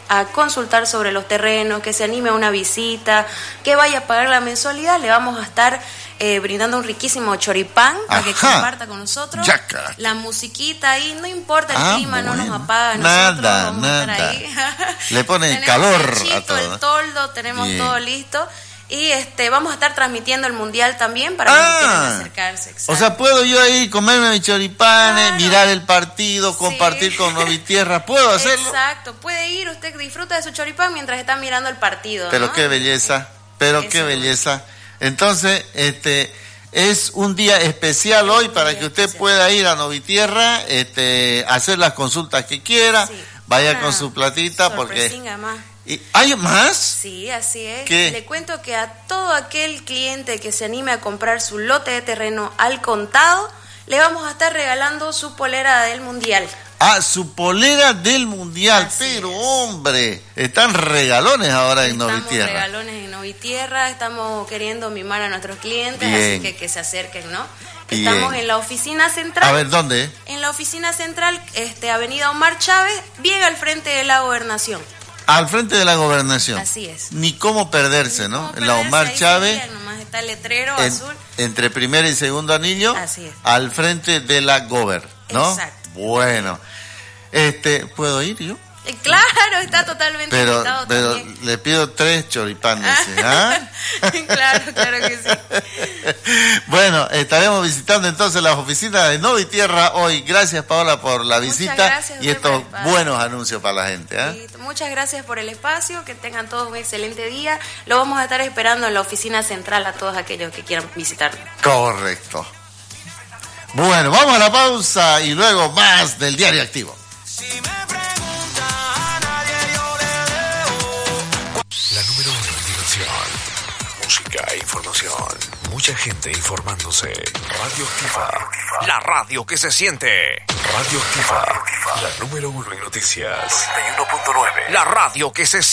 a consultar sobre los terrenos, que se anime a una visita, que vaya a pagar la mensualidad, le vamos a estar brindando un riquísimo choripán para que comparta con nosotros. Yaca. La musiquita ahí, no importa el clima, no nos apaga, nosotros vamos a estar ahí. Le ponen calor a todo. El toldo, tenemos todo listo. Y vamos a estar transmitiendo el mundial también para que quieran acercarse. Exacto. O sea, ¿puedo yo ahí comerme mis choripanes, mirar el partido, compartir con Novitierra? ¿Puedo hacerlo? Exacto, puede ir, usted disfruta de su choripán mientras está mirando el partido. Pero ¿no? qué belleza, qué belleza. Entonces, es un día especial hoy para que usted pueda ir a Novitierra, hacer las consultas que quiera, vaya con su platita porque... más. ¿Y hay más? Sí, así es. ¿Qué? Le cuento que a todo aquel cliente que se anime a comprar su lote de terreno al contado, le vamos a estar regalando su polera del Mundial. Ah, su polera del Mundial. Así pero es. Hombre, están regalones ahora en Novitierra. Estamos regalones en Novitierra, estamos queriendo mimar a nuestros clientes, Bien. así que se acerquen, ¿no? Bien. Estamos en la oficina central. A ver, ¿dónde? En la oficina central, Avenida Omar Chávez, bien al frente de la Gobernación. Al frente de la Gobernación. Así es. Ni cómo perderse, ¿no? Cómo En la Omar perderse, Chávez. ahí nomás está el letrero azul. Entre primer y segundo anillo. Así es. Al frente de la Gober, ¿no? Exacto. Bueno. ¿Puedo ir yo? Claro, está totalmente invitado pero también. le pido 3 choripanes, ¿ah? Claro que sí. Bueno, estaremos visitando entonces las oficinas de Novitierra hoy. Gracias, Paola, por la visita gracias y estos por el espacio. buenos anuncios para la gente. Sí, muchas gracias por el espacio, que tengan todos un excelente día. Lo vamos a estar esperando en la oficina central a todos aquellos que quieran visitarnos. Correcto. Bueno, vamos a la pausa y luego más del Diario Activo. La número 1 en diversión, música e información. Mucha gente informándose. Radio Activa. La radio que se siente. Radio Activa. La número 1 en noticias. 91.9. La radio que se siente.